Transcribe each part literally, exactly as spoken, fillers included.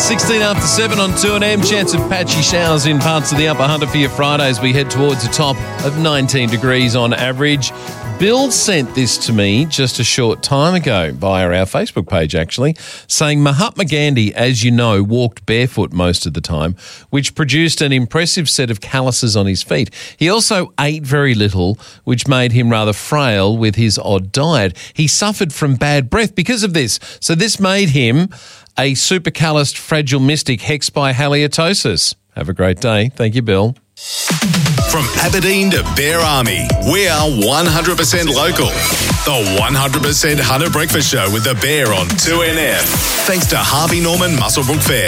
sixteen after seven on two and M. Chance of patchy showers in parts of the Upper Hunter for your Friday as we head towards a top of nineteen degrees on average. Bill sent this to me just a short time ago via our Facebook page, actually, saying Mahatma Gandhi, as you know, walked barefoot most of the time, which produced an impressive set of calluses on his feet. He also ate very little, which made him rather frail with his odd diet. He suffered from bad breath because of this. So this made him a supercalloused fragile mystic hexed by halitosis. Have a great day. Thank you, Bill. From Aberdeen to Bear Army, we are one hundred percent local. The one hundred percent Hunter Breakfast Show with the Bear on two N M. Thanks to Harvey Norman Muswellbrook Fair.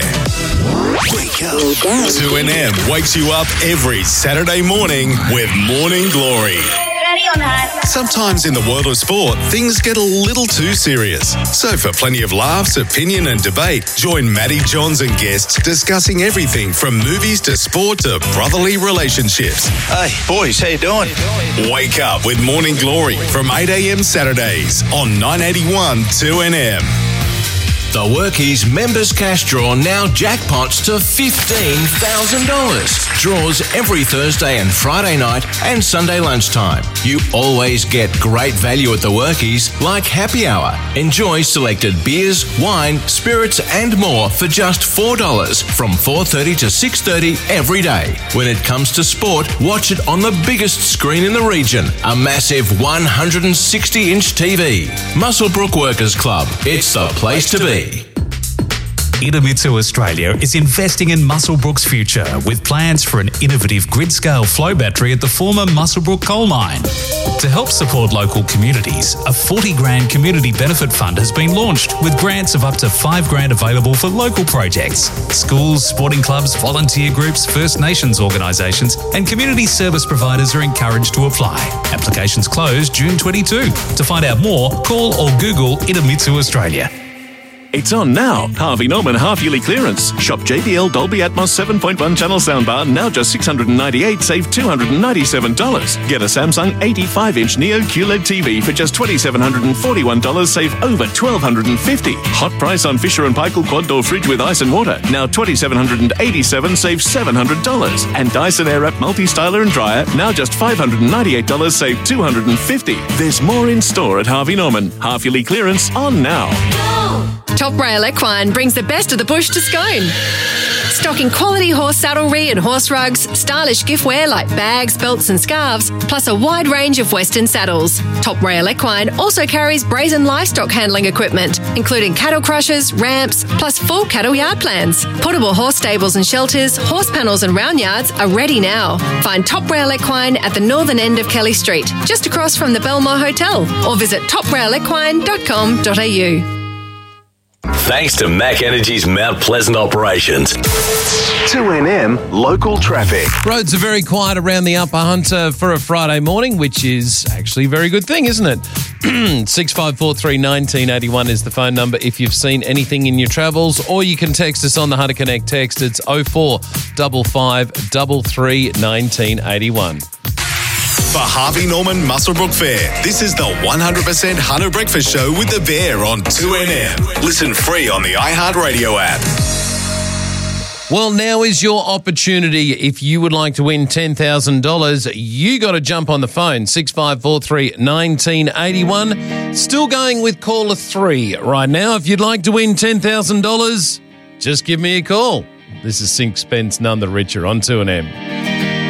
Wake up. two N M wakes you up every Saturday morning with Morning Glory. Sometimes in the world of sport, things get a little too serious. So for plenty of laughs, opinion and debate, join Matty Johns and guests discussing everything from movies to sport to brotherly relationships. Hey, boys, how you doing? Wake up with Morning Glory from eight a.m. Saturdays on nine eighty-one two N M. The Workies Members Cash Draw now jackpots to fifteen thousand dollars. Draws every Thursday and Friday night and Sunday lunchtime. You always get great value at the Workies, like happy hour. Enjoy selected beers, wine, spirits and more for just four dollars from four thirty to six thirty every day. When it comes to sport, watch it on the biggest screen in the region, a massive one hundred sixty inch T V. Muswellbrook Workers Club. It's the place to be. Idemitsu Australia is investing in Muswellbrook's future with plans for an innovative grid-scale flow battery at the former Muswellbrook coal mine. To help support local communities, a forty grand community benefit fund has been launched with grants of up to five grand available for local projects. Schools, sporting clubs, volunteer groups, First Nations organisations and community service providers are encouraged to apply. Applications close June twenty-second. To find out more, call or Google Idemitsu Australia. It's on now. Harvey Norman half-yearly clearance. Shop J B L Dolby Atmos seven point one channel soundbar, now just six hundred ninety-eight dollars, save two hundred ninety-seven dollars. Get a Samsung eighty-five inch Neo Q L E D T V for just two thousand seven hundred forty-one dollars, save over one thousand two hundred fifty dollars. Hot price on Fisher and Paykel quad door fridge with ice and water, now two thousand seven hundred eighty-seven dollars, save seven hundred dollars. And Dyson Airwrap multi-styler and dryer, now just five hundred ninety-eight dollars, save two hundred fifty dollars. There's more in store at Harvey Norman. Half-yearly clearance on now. Top Rail Equine brings the best of the bush to Scone. Stocking quality horse saddlery and horse rugs, stylish giftware like bags, belts and scarves, plus a wide range of Western saddles. Top Rail Equine also carries brazen livestock handling equipment, including cattle crushers, ramps, plus full cattle yard plans. Portable horse stables and shelters, horse panels and round yards are ready now. Find Top Rail Equine at the northern end of Kelly Street, just across from the Belmore Hotel, or visit top rail equine dot com dot a u. Thanks to Mac Energy's Mount Pleasant operations. two N M local traffic. Roads are very quiet around the Upper Hunter for a Friday morning, which is actually a very good thing, isn't it? six five four three, one nine eight one is the phone number if you've seen anything in your travels, or you can text us on the Hunter Connect text. It's oh four five five three three, one nine eight one. For Harvey Norman Muswellbrook Fair, this is the one hundred percent Hunter Breakfast Show with the Bear on two N M. Listen free on the iHeartRadio app. Well, now is your opportunity. If you would like to win ten thousand dollars, you got to jump on the phone, six five four three, one nine eight one. Still going with caller three right now. If you'd like to win ten thousand dollars, just give me a call. This is Sixpence None the Richer on two N M.